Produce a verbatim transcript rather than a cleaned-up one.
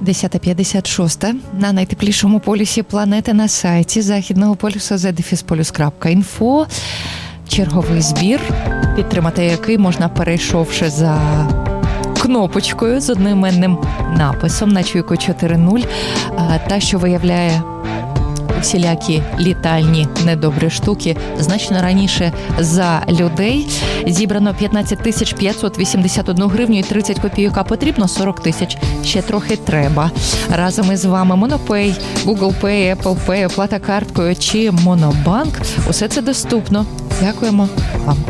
десята п'ятдесят шість на найтеплішому полюсі планети на сайті Західного полюсу зет дефіс полюс крапка інфо. Черговий збір, підтримати який можна, перейшовши за кнопочкою з одноіменним написом на чуйку чотири нуль, та що виявляє усілякі літальні недобрі штуки значно раніше за людей. Зібрано п'ятнадцять тисяч п'ятсот вісімдесят одну гривню і тридцять копійок, а потрібно сорок тисяч. Ще трохи треба. Разом із вами Монопей, Google Pay, Apple Pay, оплата карткою чи Монобанк. Усе це доступно. Дякуємо вам.